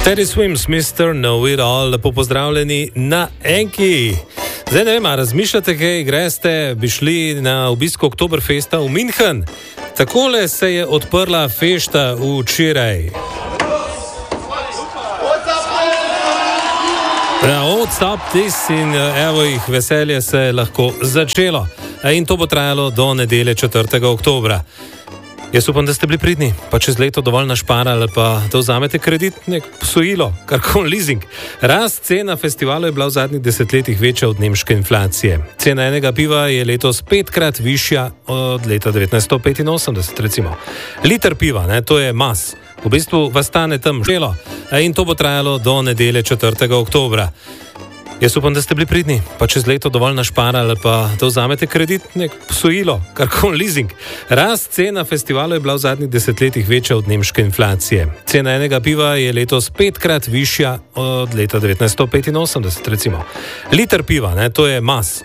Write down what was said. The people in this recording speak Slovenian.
Teddy Swims, Mr. Know It All, lepo pozdravljeni na Enki. Zdaj ne vem, razmišljate, kaj greste, bi šli na obisk Oktoberfesta v München? Takole se je odprla fešta včeraj. Odstop tis in evo jih, veselje se je lahko začelo. In to bo trajalo do nedelje 4. oktobra. Jaz upam, da ste bili pridni, pa čez leto dovolj našparali, pa da vzamete kredit, nek posojilo, karkoli leasing. Rast cen na festivalu je bila v zadnjih desetletjih večja od nemške inflacije. Cena enega piva je letos 5-krat višja od leta 1985, recimo. Liter piva, to je mas. V bistvu vas stane tam želo. In to bo trajalo do nedelje 4. oktobra. Jaz upam, da ste bili pridni, pa čez leto dovolj našparali, pa da vzamete kredit, nek posojilo, karkoli leasing. Rast cen na festivalu je bila v zadnjih desetletjih večja od nemške inflacije. Cena enega piva je letos 5-krat višja od leta 1985, recimo. Liter piva, to je mas.